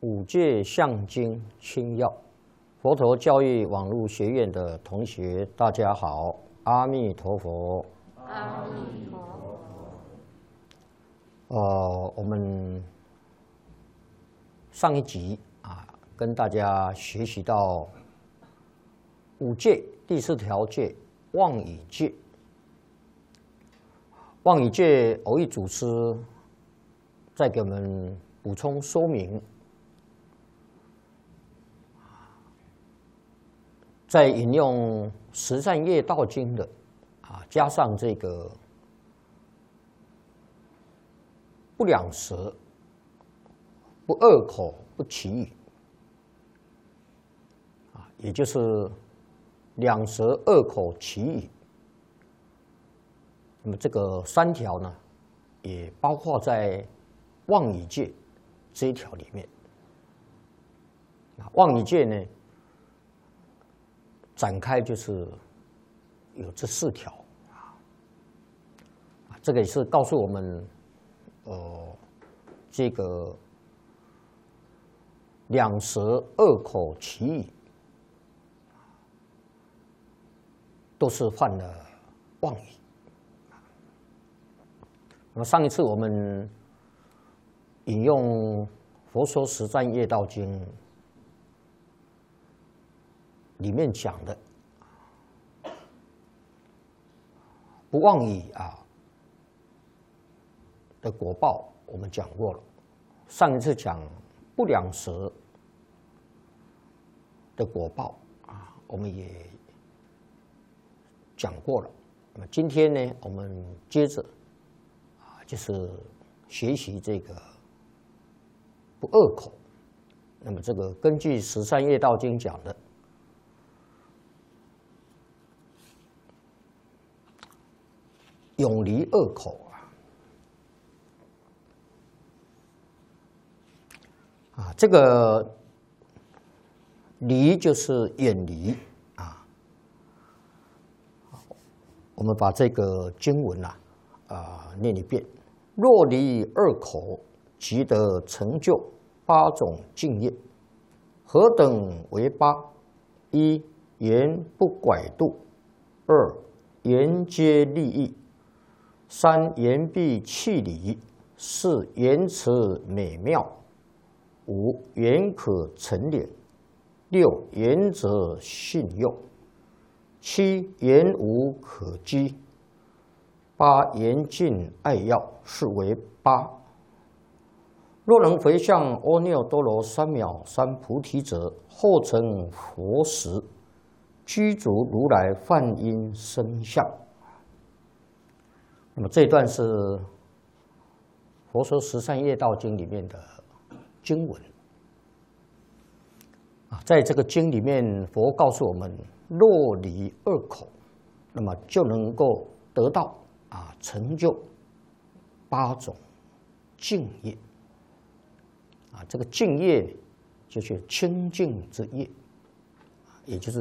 五戒相经清要，佛陀教育网络学院的同学，大家好，阿弥陀佛。 阿弥陀佛。我们上一集跟大家学习到五戒第4条戒妄语戒。妄语戒，偶益祖师再给我们补充说明。在引用《十善业道经》的加上这个不两舌、不恶口、不绮语也就是两舌、恶口、绮语。那么这个3条呢，也包括在妄语戒这一条里面。妄语戒呢，展开就是有这4条这个也是告诉我们，这个两舌、恶口、绮语都是犯了妄语。那么上一次我们引用《佛说实战业道经》里面讲的不妄语的果报，我们讲过了。上一次讲不两舌的果报我们也讲过了。那么今天呢，我们接着就是学习这个不恶口。那么这个根据《十善业道经》讲的，永离恶口这个离就是远离我们把这个经文念一遍。若离恶口，即得成就8种净业。何等为8？ 1. 言不拐度。2. 言皆利益。3. 言必弃理。4. 言辞美妙。5. 言可成敛。6. 言则信用。7. 言无可讥。8. 言尽爱要，是为8。若能回向阿耨多罗三藐三菩提者，后成佛时，具足如来梵音声相。那么这一段是《佛说十善业道经》里面的经文在这个经里面，佛告诉我们，若离恶口，那么就能够得到成就8种净业这个净业就是清净之业，也就是